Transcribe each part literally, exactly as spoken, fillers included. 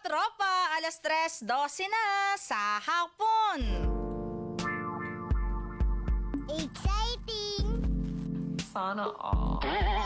katropa, alas tres dose na sa hapon. Exciting! Sana all.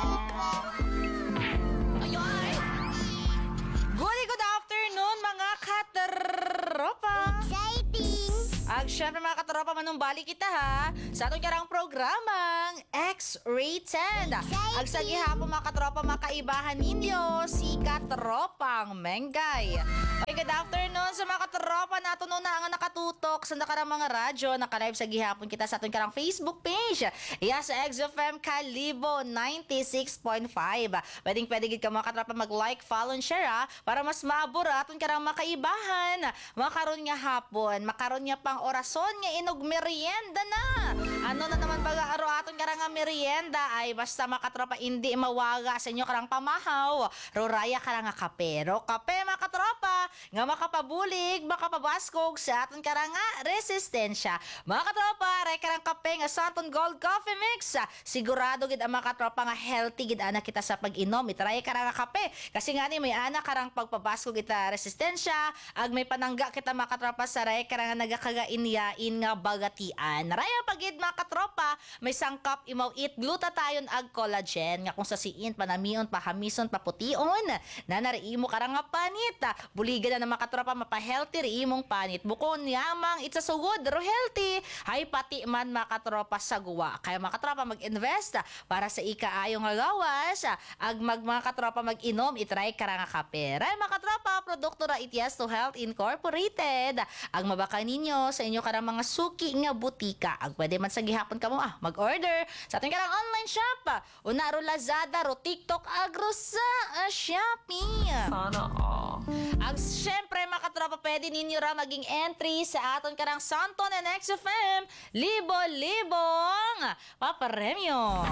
Good, good afternoon mga katropa. Exciting! Ag syempre mga katropa, manumbalik kita ha sa atong karang programang X-Rated. Ag sa gihapon mga katropa, makaibahan ninyo si Katropang Mengay. Okay, good afternoon sa mga katropa nato no na ang nakatutok sa nakarang mga radyo, naka-live sa gihapon kita sa atong karang Facebook page. Iya sa X F M Kalibo ninety-six point five. Pwedeng pwede gid ka mga katropa mag-like, follow, and share ha, para mas maabot atong karang makaibahan. Makaron nga hapon, makaron nga pang orason nga inog merienda na. Ano na naman baga aro aton karang nga merienda ay basta makatropa hindi mawaga sa inyo karang pamahaw. Roraya karang nga kape. Ro kape mga katropa nga makapabulig, makapabaskog sa aton karang nga resistensya. Mga katropa, ray karang kape nga Santon Gold Coffee Mix. Sigurado gid ang mga katropa nga healthy gid ana kita sa pag-inom. Itry karang nga kape kasi nga ni may ana karang pagpabaskog kita resistensya, ag may panangga kita mga katropa sa ray karang nga nagakagainyain nga bagatian. Raya pagid mga katropa, may sangkap imaw it glutathione ag collagen nga kung sa siin panamion pahamison papution na nariimo karang nga panit. Buligan na ng mga katropa mapa-healthy riimong panit. Bukon yamang it's a so good ro healthy. Hay pati man mga katropa sa guwa. Kaya mga katropa mag-invest para sa ikaayo nga gawas. Ag mag mga katropa mag-inom itry karang nga kape. Ray mga katropa, produkto ra Itias to Health Incorporated. Ag mabaka ninyo sa inyo karang mga suki nga butika. Ag pwede man sa gihapon kamo ah mag-order sa ating karang online shop. Una ro Lazada, ro TikTok, agro sa uh, Shopee. Sana all. Ag syempre mga katropa, pwede ninyo ra maging entry sa aton karang Santon and X F M libo-libong paparemyo.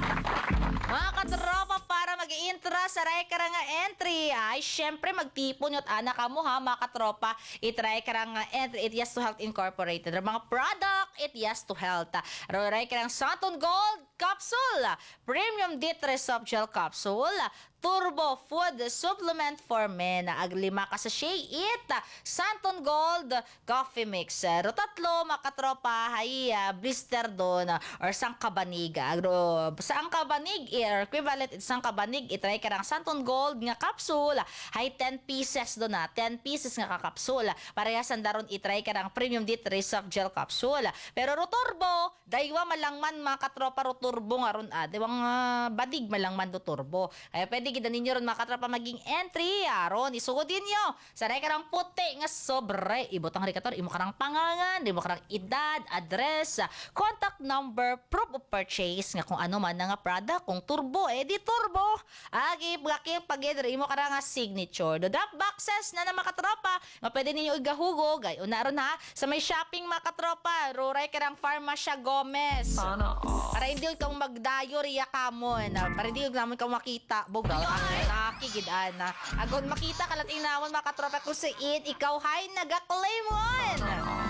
Mga katropa, para mag-i-intra sa ray karang nga entry ay syempre magtipon yot anak kamo ha mga katropa. Itry karang nga entry it yes to Health Incorporated. Ang mga product it yes to Health. Ray karang Santon Gold Capsule, Premium D three Soft Gel Capsule, Turbo Food Supplement for Men, ag lima ka sachet it Santon Gold Coffee Mix. Ro tatlo makatropa hay uh, blister doon uh, or sang kabanig. Agro sang kabanig or equivalent it sang kabanig itry karang Santon Gold nga capsule hay ten pieces doon na ten pieces nga ka capsule. Parehasan daron itry karang Premium D three Soft Gel Capsule. Pero ro turbo daywa malangman makatropa ro turbo nga ron ah. Diwang uh, badig malangman do turbo. Kaya pwede kita ninyo ron makatropa maging entry aron isugod ninyo sa ray karang puti nga sobre ibutang rikator imo karang pangangan, imo karang edad, address, contact number, proof of purchase nga kung ano man nga product. Kung turbo eh di turbo agi pagki pagid imo karang nga signature do drop boxes na na makatropa nga pwede ninyo igahugog ay una ron ha sa may shopping makatropa ro ray karang Farmacia Gomez Sana all. para hindi ka magdayo riya kamon para hindi naman ka makita bog nakikigidaan na agon makita kalat inawon makatropa ko sa it ikaw hay nagaklaim mon.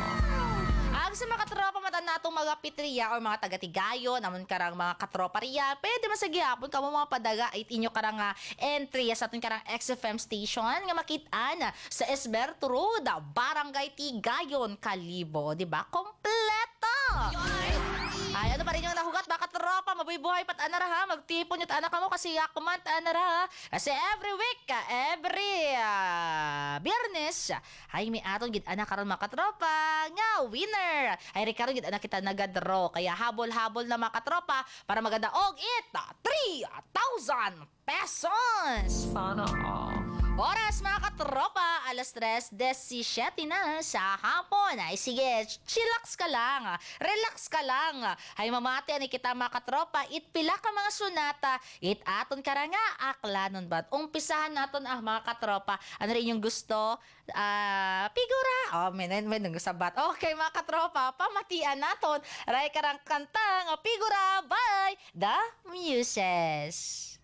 Ag sa mga katropa mata natong mga pitriya or mga taga-tigayon namon karang mga katropa riya pwede man sa gihapon kamo mga padaga it inyo karang nga entry sa aton karang X F M station nga makit-an sa Esberto Road, Barangay Tigayon, Kalibo, di ba? Kompleto. Ay, ano pa rin yung nahugat, baka tropa, mabuhay pat anara ha, magtipon yung anak mo kasi yakuman anara ha. Kasi every week, every uh, biyernes, ay may aton gid anak karon mga katropa, nga winner. Ay rekaron gid anak kita nagadraw, kaya habol-habol na mga katropa para magadaog it three thousand pesos. Sana all. Oras mga katropa, alas tres desisiyete na sa hapon. Ay sige, chillax ka lang, relax ka lang. Ay mamati ani kita mga katropa, itpila ka mga sunata, it aton ka nga aklanon bat. Umpisahan naton ah mga katropa, ano rin yung gusto? Uh, figura. Oh, menen men nung sabat. Okay mga katropa, pamatian naton. Ray karang kanta nga figura by The Muses.